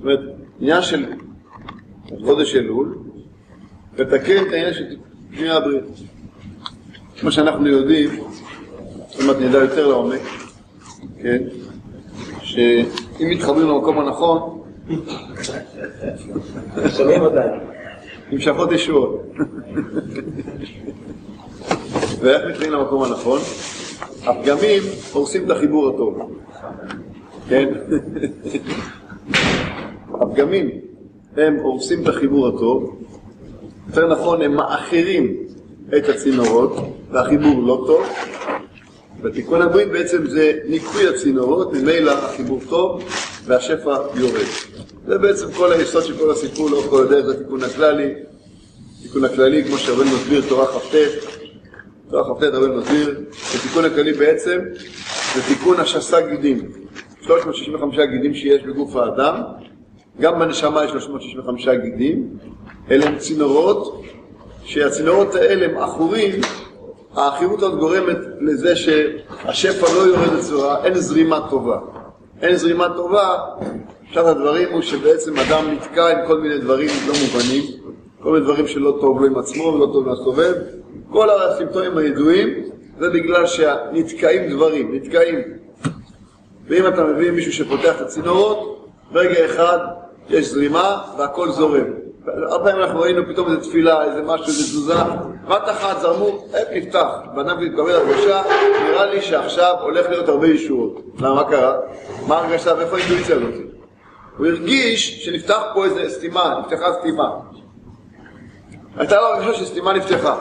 אומרת, עניין של חודש אלול, לתקן את העניין של תיקוני הברית. כמו שאנחנו יודעים, אם את נדע יותר לעומק, כן? שאם מתחברים למקום הנכון, שומעים אותנו. נמשכות ישועות. ואיך מתחילים למקום הנכון? הפגמים הורסים את החיבור הטוב. כן? הפגמים הם הורסים את החיבור הטוב. יותר נכון, הם מאחרים את הצינורות, והחיבור לא טוב. בתיקון הברית בעצם זה ניקוי הצינורות, ממילא החיבור טוב והשפע יורד. זה בעצם כל היסוד של כל הסיפור, לא כל הדרך, זה תיקון הכללי. תיקון הכללי, כמו שהרבן מסביר, תורה כ"ט, הרבן מסביר, התיקון הכללי בעצם זה תיקון השסה גידים. 365 גידים שיש בגוף האדם, גם בנשמה יש 365 גידים, אלה הם צינורות, שהצינורות האלה הם אחורים, האחירות הזאת גורמת לזה שהשפע לא יורד בצורה, אין זרימה טובה. אין זרימה טובה, עכשיו הדברים הוא שבעצם אדם נתקע עם כל מיני דברים לא מובנים, כל מיני דברים שלא טוב לו עם עצמו ולא טוב מהסובב. כל הסימפטומים הידועים זה בגלל שנתקעים דברים, נתקעים. ואם אתה מביא מישהו שפותח את הצינורות, ברגע אחד יש זרימה והכל זורם. הרבה פעמים אנחנו ראינו פתאום איזו תפילה, איזה משהו, איזו תזוזה, בת אחת זרמו, נפתח, ואדם מתקבל הרגשה, נראה לי שעכשיו הולך להיות הרבה ישועות. מה קרה? מה הרגשה ואיפה האינטואיציה הזאת? הוא הרגיש שנפתח פה איזו סתימה, נפתחה סתימה. הייתה לו הרגשה שסתימה נפתחה.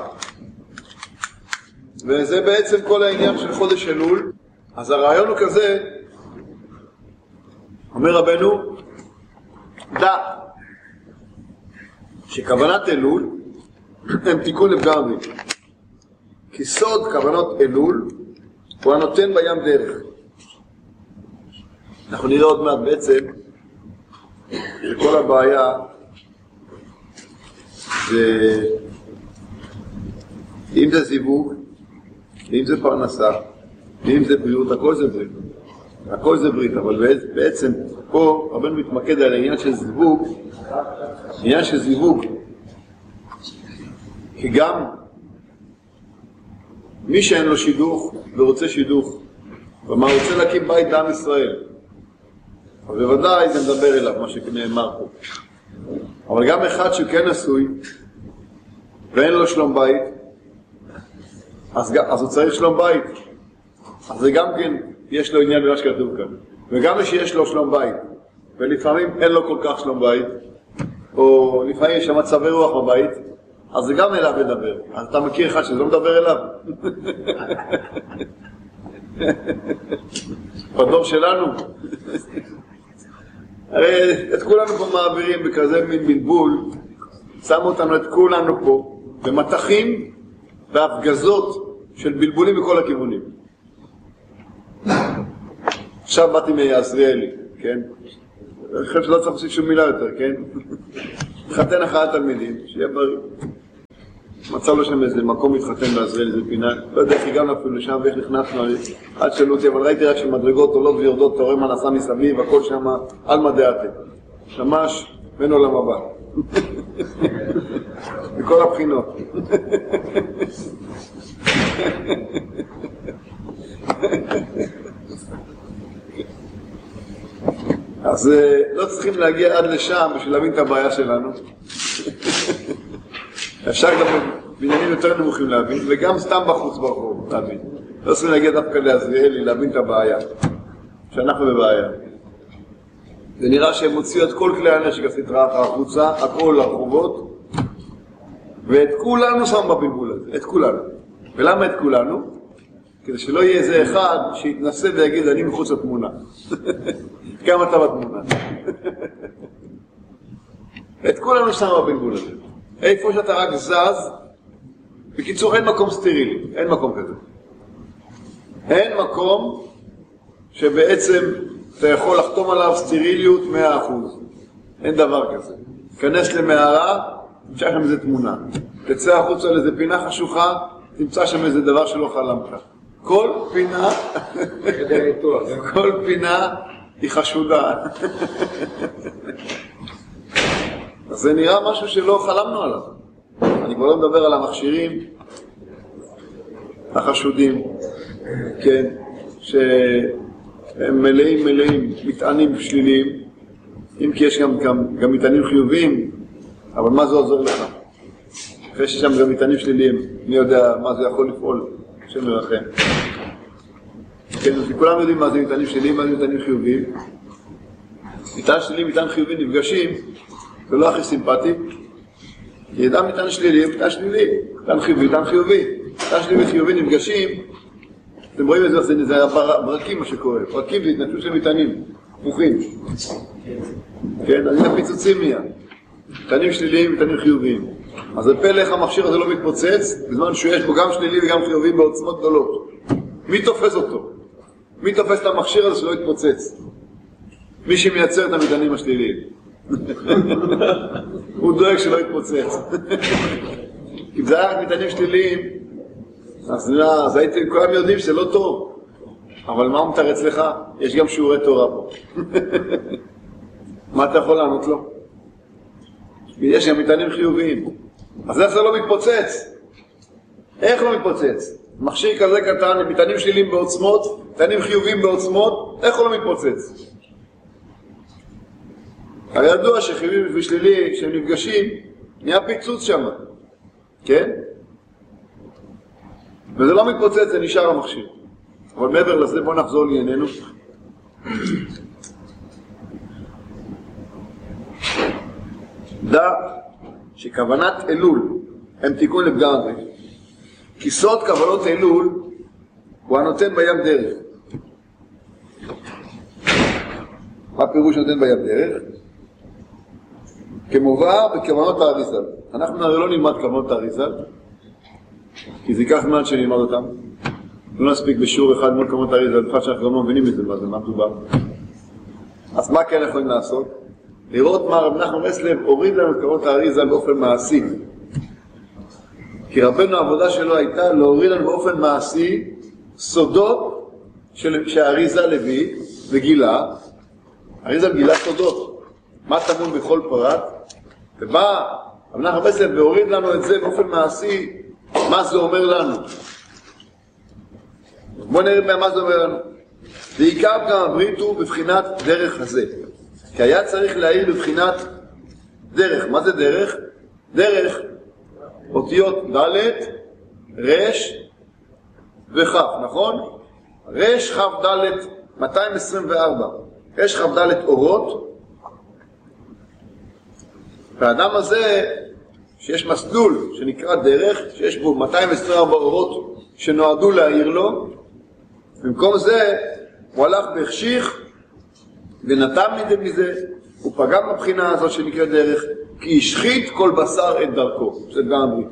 וזה בעצם כל העניין של חודש אלול. אז הרעיון הוא כזה, אומר רבנו, דע שכוונת אלול הם תיקון לפגם הברית. כי סוד כוונות אלול הוא הנותן בים דרך. אנחנו נראה עוד מעט בעצם שכל הבעיה זה אם זה זיווג, אם זה פרנסה, אם זה בריאות, הכל זה ברית. הכל זה ברית, אבל בעצם פה רבנו מתמקד על העניין של זיווג, עניין של זיווג, כי גם מי שאין לו שידוך ורוצה שידוך, ומה רוצה להקים בית לעם ישראל, אבל בוודאי זה מדבר אליו, מה שנאמר פה. אבל גם אחד שכן עשוי, ואין לו שלום בית, אז הוא צריך שלום בית. אז זה גם כן, יש לו עניין במה שכתוב כאן. וגם מי שיש לו שלום בית, ולפעמים אין לו כל כך שלום בית, או לפעמים יש שם מצבי רוח בבית, אז זה גם אליו לדבר. אז אתה מכיר אחד שזה לא מדבר אליו? בדור שלנו. הרי את כולנו פה מעבירים בכזה מין בלבול, שמו אותנו את כולנו פה, במתחים והפגזות של בלבולים בכל הכיוונים. עכשיו באתי מעזריאלי, כן? אני חושב שלא צריך להוסיף שום מילה יותר, כן? התחתן אחד התלמידים, שיהיה בריא. מצא לו שם איזה מקום להתחתן בעזריאלי, איזה פינה. לא יודע איך הגענו אפילו לשם ואיך נכנסנו, עד שאלו אותי, אבל ראיתי רק שמדרגות עולות ויורדות, אתה רואה מה נעשה מסביב, הכל שם על מדעתי. ממש בין עולם הבא. מכל הבחינות. אז לא צריכים להגיע עד לשם בשביל להבין את הבעיה שלנו. אפשר גם בעניינים יותר נמוכים להבין, וגם סתם בחוץ ברחוב להבין. לא צריכים להגיע דווקא לעזריאלי להבין את הבעיה, שאנחנו בבעיה. זה נראה שהם הוציאו את כל כלי הנשק הסטרה החוצה, הכל לרחובות, ואת כולנו שם בבלבול הזה, את כולנו. ולמה את כולנו? כדי שלא יהיה איזה אחד שיתנסה ויגיד, אני מחוץ לתמונה. כמה אתה בתמונה. את כולנו שם בבלבול הזה. איפה שאתה רק זז, בקיצור אין מקום סטרילי, אין מקום כזה. אין מקום שבעצם אתה יכול לחתום עליו סטריליות 100%. אין דבר כזה. כנס למערה, תמצא שם איזה תמונה. תצא החוצה לאיזה פינה חשוכה, תמצא שם איזה דבר שלא חלמת. כל פינה, כל פינה היא חשודה. אז זה נראה משהו שלא חלמנו עליו. אני כבר לא מדבר על המכשירים החשודים, כן, שהם מלאים מטענים שליליים, אם כי יש גם מטענים חיוביים, אבל מה זה עוזר לך? אחרי ששם גם מטענים שליליים, מי יודע מה זה יכול לפעול, שם מרחם. כן, אז כולם יודעים מה זה מטענים שליליים, מה זה מטענים חיוביים. מטען שלילי, מטען חיובי נפגשים, זה לא הכי סימפטי. כי ידע מטען שלילי, מטען שלילי, מטען חיובי, מטען חיובי. מטען שלילי וחיובי נפגשים, אתם רואים את זה, זה ברקים מה שקורה. ברקים זה התנגשות של מטענים, פוחים. כן, אז זה פיצוצים נהיה. מטענים שליליים, מטענים חיוביים. אז זה פלא איך המכשיר הזה לא מתפוצץ, בזמן שיש בו גם שלילי וגם חיובי בעוצמות גדולות. מי תופס אותו? מי תופס את המכשיר הזה שלא יתפוצץ? מי שמייצר את המטענים השליליים. הוא דואג שלא יתפוצץ. אם זה היה רק מטענים שליליים, אז הייתם כולם יודעים שזה לא טוב. אבל מה הוא מתרץ לך? יש גם שיעורי תורה פה. מה אתה יכול לענות לו? יש גם מטענים חיוביים. אז איך זה לא מתפוצץ? איך לא מתפוצץ? מכשיר כזה קטן, מטענים שליליים בעוצמות, מטענים חיוביים בעוצמות, איך הוא לא מתפוצץ? הרי ידוע שחיובי ושלילי, כשהם נפגשים, נהיה פיצוץ שם. כן? וזה לא מתפוצץ, זה נשאר המכשיר. אבל מעבר לזה, בואו נחזור לענייננו. דע שכוונת אלול הם תיקון לפגם הברית. כי סוד כוונות אלול הוא הנותן בים דרך. מה פירוש נותן בים דרך? כמובן בכוונות האריזל. אנחנו הרי לא נלמד כוונות האריזל, כי זה ייקח זמן שנלמד אותם. לא נספיק בשיעור אחד מול כוונות האריזל, בפרט שאנחנו גם לא מבינים את זה, מה מדובר. אז מה כן יכולים לעשות? לראות מה רב נחמן מסלב הוריד לנו את כוונות האריזל באופן מעשי. כי רבנו העבודה שלו הייתה להוריד לנו באופן מעשי סודות שהאריזל הביא וגילה. האריזל גילה סודות. מה טמון בכל פרט? ובא רב נחמן מסלב והוריד לנו את זה באופן מעשי, מה זה אומר לנו. בואו נראה מה זה אומר לנו. ועיקר פגם הברית הוא בבחינת דרך הזה. כי היה צריך להעיר בבחינת דרך. מה זה דרך? דרך אותיות ד', רש וכ', נכון? רש כ' ד' 224. רש כ' ד' אורות. והאדם הזה, שיש מסלול שנקרא דרך, שיש בו 224 אורות שנועדו להעיר לו, במקום זה הוא הלך והחשיך ונתם מזה, הוא פגם בבחינה הזאת שנקרא דרך, כי השחית כל בשר את דרכו. זה גם הברית.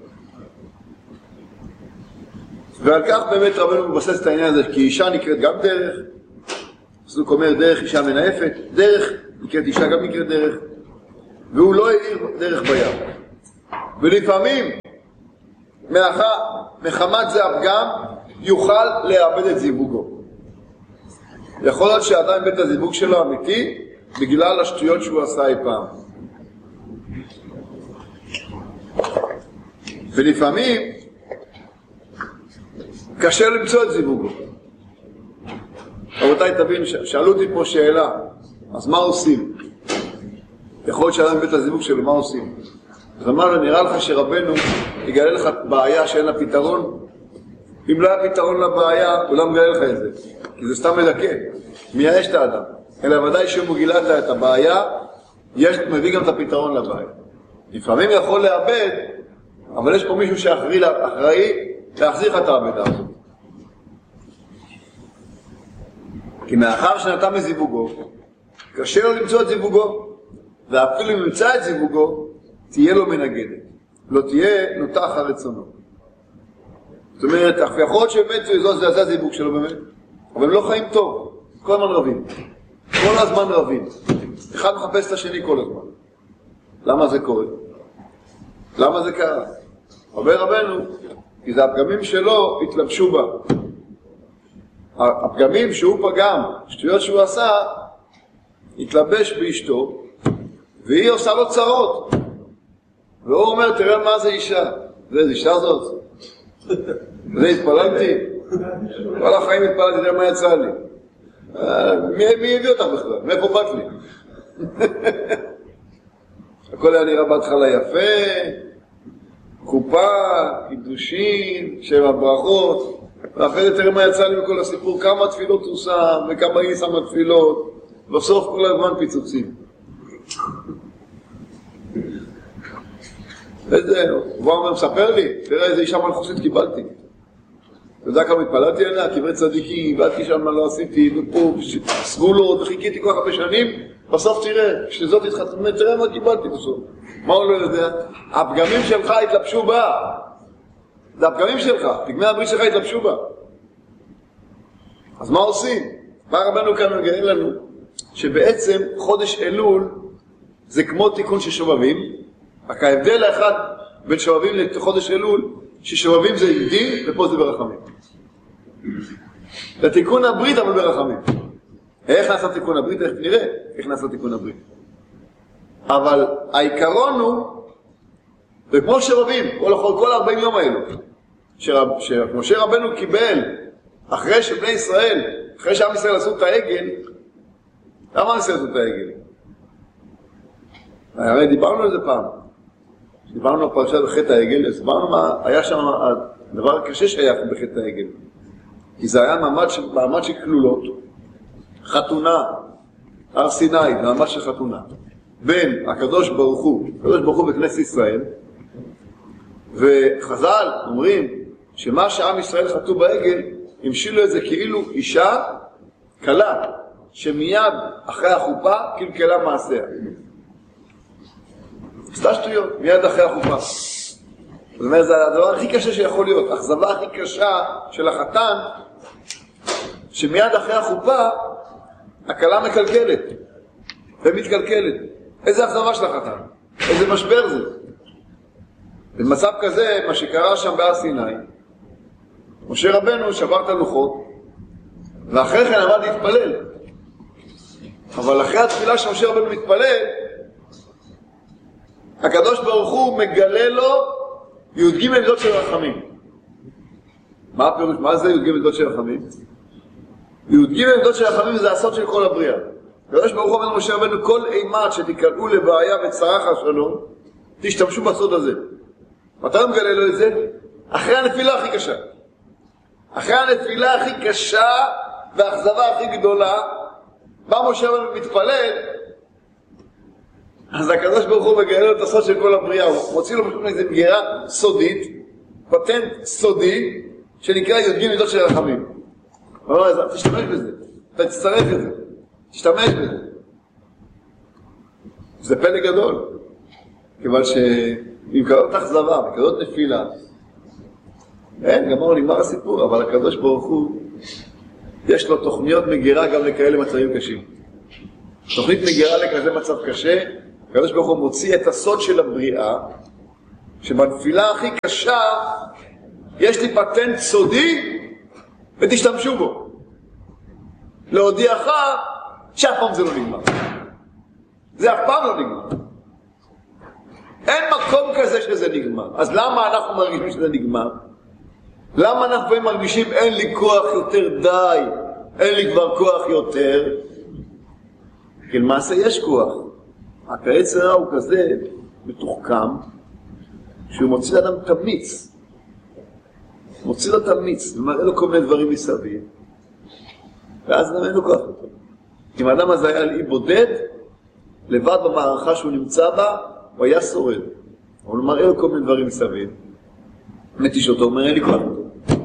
ועל כך באמת רבנו מבסס את העניין הזה, כי אישה נקראת גם דרך, פסוק אומר דרך אישה מנאפת, דרך נקראת אישה גם נקראת דרך, והוא לא העיר דרך בים. ולפעמים מחמת זה הפגם יוכל לאבד את זיווגו. יכול להיות שעדיין בית הזיווג שלו אמיתי בגלל השטויות שהוא עשה אי פעם. ולפעמים קשה למצוא את זיווגו. רבותיי, תבין, שאלו אותי פה שאלה, אז מה עושים? יכול להיות שעדיין בית הזיווג שלו, מה עושים? אז אמר לו, נראה לך שרבנו יגלה לך בעיה שאין לה פתרון? אם לא היה פתרון לבעיה, הוא לא מגלה לך את זה. כי זה סתם מדכא. מייאש את האדם. אלא ודאי שהוא מגילה את הבעיה, מביא גם את הפתרון לבעיה. לפעמים יכול לאבד, אבל יש פה מישהו שאחראי להחזיר לך את העבדה הזאת. כי מאחר שנתן מזיווגו, קשה לו למצוא את זיווגו, ואפילו אם ימצא את זיווגו, תהיה לו מנגדת. לא תהיה נוטה אחר רצונו. זאת אומרת, יכול להיות שבאמת זה הזיווג שלו באמת, אבל הם לא חיים טוב, כל הזמן רבים. כל הזמן רבים. אחד מחפש את השני כל הזמן. למה זה קורה? למה זה קרה? אומר רבנו, כי זה הפגמים שלו התלבשו בה. הפגמים שהוא פגם, שטויות שהוא עשה, התלבש באשתו, והיא עושה לו צרות. והוא אומר, תראה מה זה אישה. זה אישה זאת. זה התפללתי. כל החיים התפללתי, תראה מה יצא לי. מי הביא אותך בכלל? מאיפה באת לי? הכל היה נראה בהתחלה יפה, קופה, קידושים, 7 ברכות, ואחרי זה תראה מה יצא לי מכל הסיפור, כמה תפילות הוא שם, וכמה היא שמה תפילות, בסוף כל הזמן פיצוצים. וזהו, הוא אומר, מספר לי, תראה איזה אישה מלכוסית קיבלתי. אתה יודע כמה התפללתי עליה? קברי צדיקים, באתי שם מה לא עשיתי, ופה, סגולות, וחיכיתי כל כך הרבה שנים, בסוף תראה, כשזאת התחתנה, תראה מה קיבלתי בסוף. מה הוא לא יודע? הפגמים שלך התלבשו בה. זה הפגמים שלך, פגמי הברית שלך התלבשו בה. אז מה עושים? מה רבנו כאן מגלה לנו? שבעצם חודש אלול זה כמו תיקון של שובבים, רק ההבדל האחד בין שובבים לחודש אלול, ששובבים זה עם דין ופה זה ברחמים. זה תיקון הברית אבל ברחמים. איך נעשה תיקון הברית? איך נראה איך נעשה תיקון הברית. אבל העיקרון הוא, וכמו שובבים, כל 40 יום האלו, שמשה רבנו קיבל אחרי שבני ישראל, אחרי שעם ישראל עשו את העגל, למה עם ישראל עשו את העגל? הרי דיברנו על זה פעם. דיברנו על פרשת בחטא העגל, הסברנו מה היה שם הדבר הקשה שהיה בחטא העגל. כי זה היה מעמד של כלולות, חתונה, הר סיני, מעמד של חתונה, בין הקדוש ברוך הוא בכנסת ישראל, וחז"ל אומרים שמה שעם ישראל חטאו בעגל, המשילו את זה כאילו אישה קלה, שמיד אחרי החופה קלקלה מעשיה. סתם שטויות, מיד אחרי החופה. זאת אומרת, זה הדבר הכי קשה שיכול להיות, האכזבה הכי קשה של החתן, שמיד אחרי החופה, הקלה מקלקלת, ומתקלקלת. איזה אכזבה של החתן? איזה משבר זה? במצב כזה, מה שקרה שם בהר סיני, משה רבנו שבר את הלוחות, ואחרי כן עמד להתפלל. אבל אחרי התפילה שמשה רבנו מתפלל, הקדוש ברוך הוא מגלה לו י"ג מידות של רחמים. מה הפירוש? מה זה י"ג מידות של רחמים? י"ג מידות של רחמים זה הסוד של כל הבריאה. הקדוש ברוך הוא אומר למשה רבנו, כל אימת שתיקלעו לבעיה וצרה חס ושלום, תשתמשו בסוד הזה. מתי הוא מגלה לו את זה? אחרי הנפילה הכי קשה. אחרי הנפילה הכי קשה והאכזבה הכי גדולה, בא משה רבנו מתפלל, אז הקדוש ברוך הוא מגלה לו את הסוד של כל הבריאה, הוא מוציא לו משהו איזו מגירה סודית, פטנט סודי, שנקרא י"ג מידות של רחמים. הוא אומר, תשתמש בזה, אתה תצטרף לזה, תשתמש בזה. זה פלא גדול, כיוון שעם כזאת אכזבה, וכזאת נפילה, אין, גמר נגמר הסיפור, אבל הקדוש ברוך הוא, יש לו תוכניות מגירה גם לכאלה מצבים קשים. תוכנית מגירה לכזה מצב קשה, הקדוש ברוך הוא מוציא את הסוד של הבריאה, שבנפילה הכי קשה, יש לי פטנט סודי, ותשתמשו בו. להודיעך שאף פעם זה לא נגמר. זה אף פעם לא נגמר. אין מקום כזה שזה נגמר. אז למה אנחנו מרגישים שזה נגמר? למה אנחנו מרגישים אין לי כוח יותר די, אין לי כבר כוח יותר? כי למעשה יש כוח. היצר הרע הוא כזה מתוחכם, שהוא מוציא לאדם תמיץ. מוציא לו תמיץ, ומראה לו כל מיני דברים מסביב. ואז גם אין לו כוח יותר. אם האדם הזה היה לי בודד, לבד במערכה שהוא נמצא בה, הוא היה שורד. אבל הוא מראה לו כל מיני דברים מסביב. מתיש אותו, אומר, אין לי כוח יותר.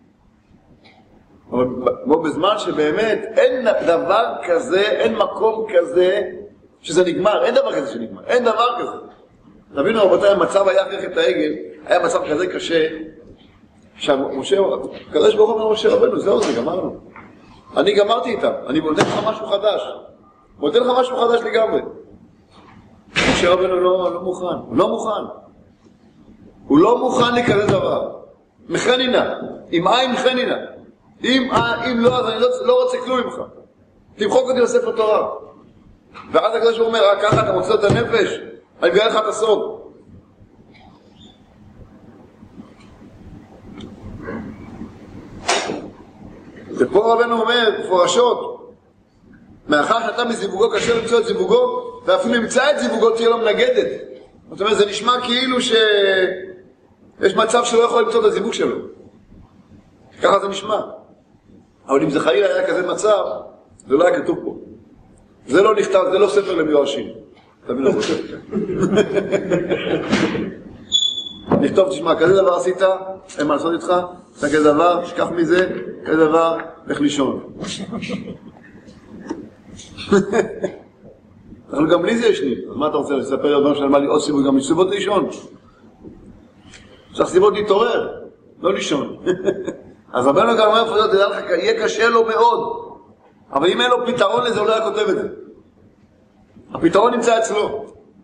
אבל כמו בזמן שבאמת אין דבר כזה, אין מקום כזה שזה נגמר, אין דבר כזה שנגמר, אין דבר כזה. תבינו רבותיי, המצב היה אחרי חטא העגל, היה מצב כזה קשה, שמשה, הקדוש ברוך הוא אומר משה רבנו, זהו זה, גמרנו. אני גמרתי איתם, אני נותן לך משהו חדש. נותן לך משהו חדש לגמרי. משה רבנו לא מוכן, הוא לא מוכן. הוא לא מוכן לכזה דבר. מחנינה, עם עין חנינה. אם לא, אז אני לא רוצה כלום ממך. תמחוק אותי לספר תורה. ואז הקדוש ברוך הוא אומר, רק ככה אתה מוצא את הנפש, אני מגלה לך את הסוד. ופה רבנו אומר, פורשות, מאחר שאתה מזיווגו קשה למצוא את זיווגו, ואפילו נמצא את זיווגו תהיה לו מנגדת. זאת אומרת, זה נשמע כאילו שיש מצב שלא יכול למצוא את הזיווג שלו. ככה זה נשמע. אבל אם זה חלילה היה כזה מצב, זה לא היה כתוב פה. זה לא נכתב, זה לא ספר למיואשים. תבין את זה. נכתוב, תשמע, כזה דבר עשית, אין מה לעשות איתך, אתה כזה דבר, שכח מזה, כזה דבר, לך לישון. אבל גם לי זה ישנים. אז מה אתה רוצה לספר לדבר שאלמה לי עוד סיבות, גם יש סיבות לישון. צריך סיבות להתעורר, לא לישון. אז רבנו גם אומר, פרדות, תדע לך, יהיה קשה לו מאוד. אבל אם אין לו פתרון לזה, הוא לא היה כותב את זה. הפתרון נמצא אצלו.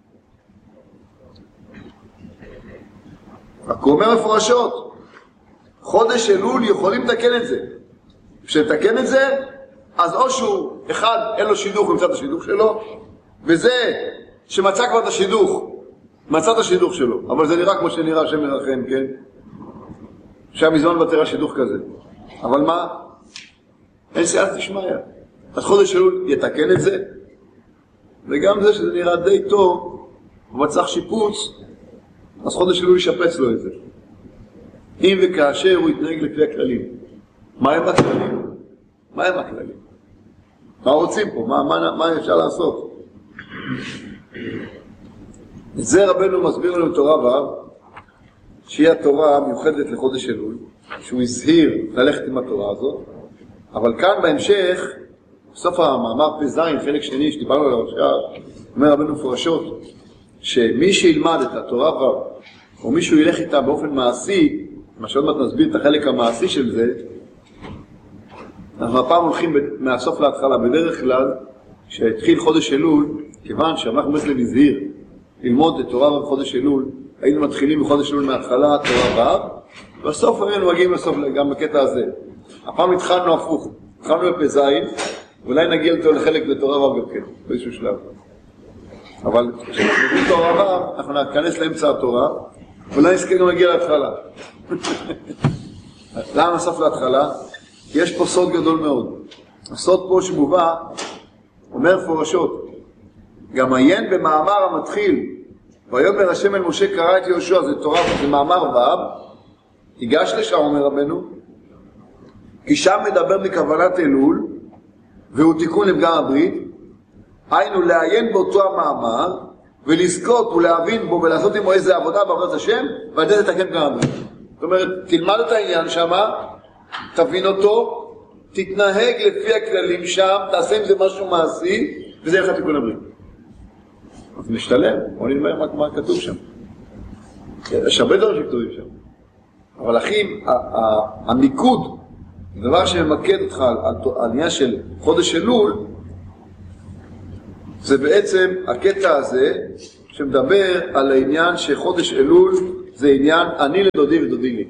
רק הוא אומר מפורשות, חודש אלול יכולים לתקן את זה. כשתקן את זה, אז או שהוא, אחד, אין לו שידוך, הוא מצא את השידוך שלו, וזה שמצא כבר את השידוך, מצא את השידוך שלו, אבל זה נראה כמו שנראה השם מרחם, כן? שהיה מזמן בטר השידוך כזה. אבל מה? אין סייעתא דשמיא. אז חודש אלול יתקן את זה, וגם זה שזה נראה די טוב, אבל צריך שיפוץ, אז חודש אלול ישפץ לו את זה. אם וכאשר הוא יתנהג לפי הכללים. מה הם הכללים? מה הם הכללים? מה רוצים פה? מה אפשר לעשות? את זה רבנו מסביר לנו תורה ו' שהיא התורה המיוחדת לחודש אלול, שהוא הזהיר ללכת עם התורה הזאת, אבל כאן בהמשך, בסוף המאמר פ"ז, חלק שני שדיברנו עליו עכשיו, אומר רבנו מפורשות, שמי שילמד את התורה ו' או מישהו ילך איתה באופן מעשי, מה שעוד מעט נסביר את החלק המעשי של זה, אנחנו הפעם הולכים מהסוף להתחלה. בדרך כלל, כשהתחיל חודש אלול, כיוון שאנחנו מסלם הזהיר ללמוד את תורה בחודש אלול, היינו מתחילים בחודש אלול מההתחלה, תורה ו', בסוף היינו מגיעים לסוף גם בקטע הזה. הפעם התחלנו הפוך, התחלנו בפ"ז, ואולי נגיע אותו לחלק בתורה ו' בפקד, באיזשהו שלב. אבל כשנגיע תורה ו', אנחנו ניכנס לאמצע התורה, ואולי נזכה גם להגיע להתחלה. למה הסוף להתחלה? כי יש פה סוד גדול מאוד. הסוד פה שמובא, אומר פורשות, גם עיין במאמר המתחיל, ויאמר השם אל משה קרא את יהושע, זה תורה, זה מאמר ו', תיגש לשם, אומר רבנו, כי שם מדבר מכוונת אלול, והוא תיקון לפגם הברית, היינו לעיין באותו המאמר, ולזכות ולהבין בו ולעשות עמו איזה עבודה בעבודת השם, ועל זה תתקן פגם הברית. זאת אומרת, תלמד את העניין שם, תבין אותו, תתנהג לפי הכללים שם, תעשה עם זה משהו מעשי, וזה יהיה לך תיקון הברית. אז נשתלם, בוא נדבר מה כתוב שם. יש הרבה דברים שכתובים שם. אבל אחים, המיקוד, הדבר שממקד אותך על עניין של חודש אלול, זה בעצם הקטע הזה שמדבר על העניין שחודש אלול זה עניין אני לדודי ודודי לי.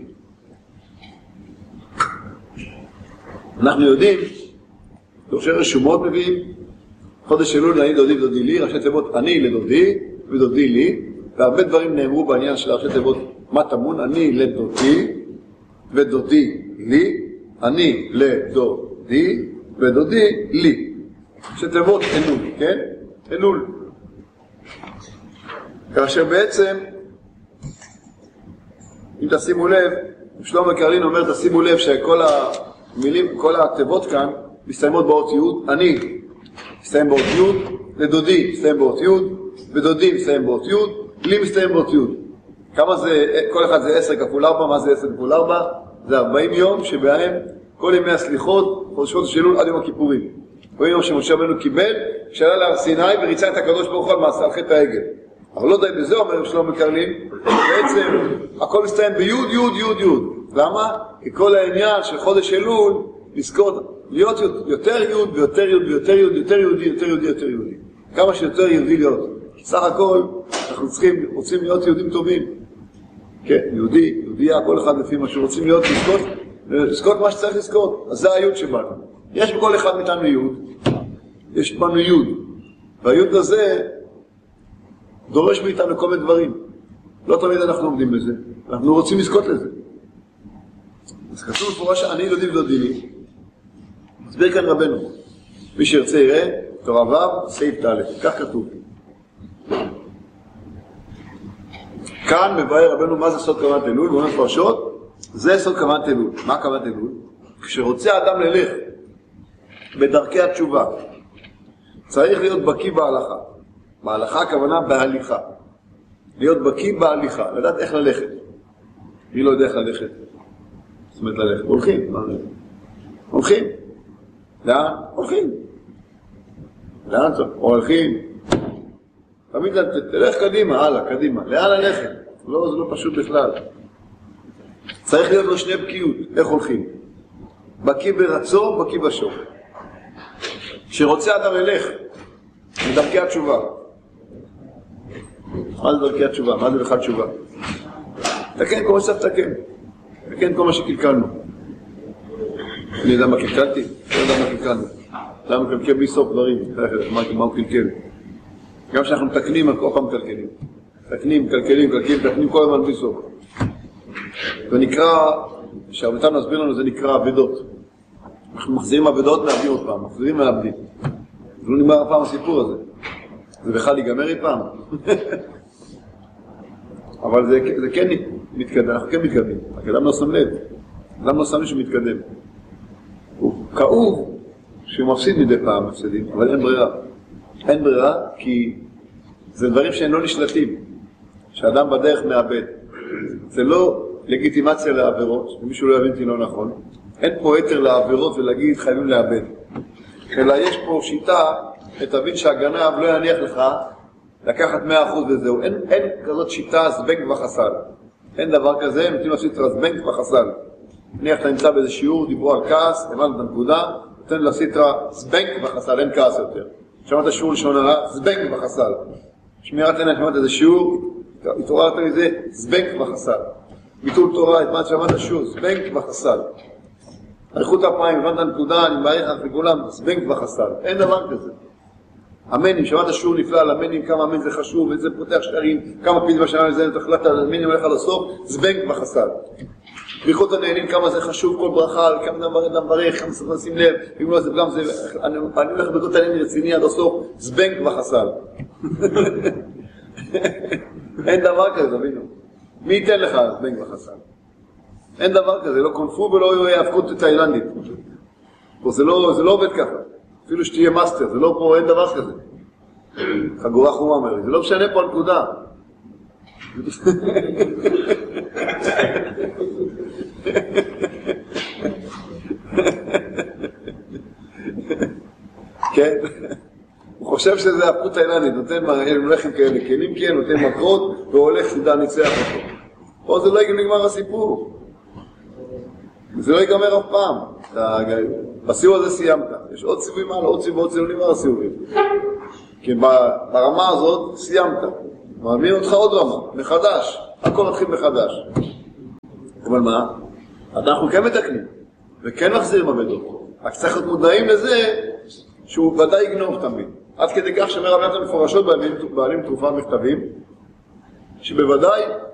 אנחנו יודעים, דורשי רשומות מביאים, חודש אלול אני דודי ודודי לי, ראשי תיבות אני לדודי ודודי לי, והרבה דברים נאמרו בעניין של ראשי תיבות מה טמון, אני לדודי ודודי לי, אני לדודי ודודי לי. ראשי תיבות אלול, כן? אלול. כאשר בעצם, אם תשימו לב, שלמה קרלין אומר, תשימו לב שכל המילים, כל התיבות כאן, מסתיימות באות י', אני מסתיים באות י', לדודי מסתיים באות י', ודודי מסתיים באות י', לי מסתיים באות י'. כמה זה, כל אחד זה 10 כפול 4, מה זה 10 כפול 4? זה 40 יום שבהם כל ימי הסליחות, חודש אלול עד יום הכיפורים. הוא יום שמשה רבנו קיבל, שעלה להר סיני וריצה את הקדוש ברוך הוא על מעשה, על חטא העגל. אבל לא די בזה, אומר שלמה קרלין, בעצם הכל מסתיים בי' י' י'. למה? כי כל העניין של חודש אלול, לזכות להיות יותר י' ויותר י' ויותר י', יותר יהודי, יותר יהודי, יותר יהודי. כמה שיותר יהודי להיות. סך הכל, אנחנו רוצים להיות יהודים טובים. כן, יהודי, יהודיה, כל אחד לפי מה שרוצים להיות, לזכות מה שצריך לזכות. אז זה הי' שבנו. יש בכל אחד מאיתנו י', יש בנו י'. והיוד הזה דורש מאיתנו כל מיני דברים. לא תמיד אנחנו עומדים בזה, אנחנו רוצים לזכות לזה. אז כתוב מפורש, אני לא דיב לא דיני. מסביר כאן רבנו. מי שירצה יראה, תורה ו' סעיף ד', כך כתוב. כאן מבאר רבנו מה זה סוד כוונת אלול, ואומר מפרשות, זה סוד כוונת אלול. מה כוונת אלול? כשרוצה האדם ללך בדרכי התשובה, צריך להיות בקיא בהלכה. בהלכה הכוונה בהליכה. להיות בקיא בהליכה, לדעת איך ללכת. מי לא יודע איך ללכת? זאת אומרת ללכת. הולכים. הולכים. לאן? הולכים. לאן? הולכים. תמיד תלך קדימה, הלאה, קדימה. לאן ללכת? לא, זה לא פשוט בכלל. צריך להיות לו שני בקיאות. איך הולכים? בקיא ברצון, בקיא בשור. כשרוצה אדם ללך בדרכי התשובה. מה זה דרכי התשובה? מה זה בכלל תשובה? תקן כל מה שצריך לתקן. תקן כל מה שקלקלנו. אני יודע מה קלקלתי? לא יודע מה קלקלנו. למה קלקל בלי סוף דברים? מה הוא קלקל? גם כשאנחנו מתקנים, כל פעם מקלקלים. תקנים, תקנים כל הזמן בלי סוף. זה נקרא, שהרבותינו נסביר לנו, זה נקרא עבדות. אנחנו מחזירים עבדות, מאבדים עוד פעם. מחזירים מאבדים. זה לא נגמר הפעם הסיפור הזה. זה בכלל ייגמר אי פעם. אבל זה כן מתקדם, אנחנו כן מתקדמים. אדם לא שם לב. אדם לא שם לב שהוא מתקדם. הוא כאוב שהוא מפסיד מדי פעם מפסידים, אבל אין ברירה. אין ברירה כי זה דברים שהם לא נשלטים. שאדם בדרך מאבד. זה לא לגיטימציה לעבירות, ומישהו לא יבין אותי לא נכון. אין פה יתר לעבירות ולהגיד חייבים לאבד. אלא יש פה שיטה שתבין שהגנב לא יניח לך לקחת 100% וזהו. אין כזאת שיטה זבנג וחסל. אין דבר כזה, נותנים לעשות זבנג וחסל. נניח אתה נמצא באיזה שיעור, דיברו על כעס, הבנת את הנקודה, נותן לסטרה זבנג וחסל, אין כעס יותר. שמעת שיעור לשון הרע, זבנג וחסל. שמירת עיניים, שמעת איזה שיעור, התעוררת מזה, זבנג וחסל. ביטול תורה, שמעת שיעור, זבנג וחסל. אריכות הפעמים, הבנת הנקודה, אני מעריך לך לכולם, זבנג וחסל. אין דבר כזה. אמנים, שמעת שיעור נפלא על אמנים, כמה אמן זה חשוב, וזה פותח שקרים, כמה פיד בשנה לזה, תחלטת על אמנים הולך על הסוף, זבנג וחסל. בריחות הנהנים, כמה זה חשוב, כל ברכה, כמה אדם ברך, כמה צריך לשים לב, אם לא זה גם זה, אני הולך בריחות הנהנים רציני עד הסוף, זבנג וחסל. אין דבר כזה, תבינו. מי ייתן לך זבנג וחסל? אין דבר כזה, לא קונפו ולא יאבקות תאילנדית. פה זה לא עובד ככה. אפילו שתהיה מאסטר, זה לא פה, אין דבר כזה. חגורה חומה אומר, זה לא משנה פה הנקודה. כן? הוא חושב שזה הפות תאילנדית, נותן לחם כאלה, כלים כן, נותן מכות, והולך סידה ניצח אותו. פה זה לא נגמר הסיפור. זה לא ייגמר אף פעם. בסיור הזה סיימת. יש עוד סיבובים מעלה, עוד סיבובים, נגמר הסיבובים. כי ברמה הזאת סיימת. מעמיד אותך עוד רמה, מחדש. הכל מתחיל מחדש. אבל מה? אנחנו כן מתקנים. וכן מחזירים עבדות. רק צריך להיות מודעים לזה שהוא ודאי יגנוב תמיד. עד כדי כך שמרבנות המפורשות בעלים תרופה מכתבים, שבוודאי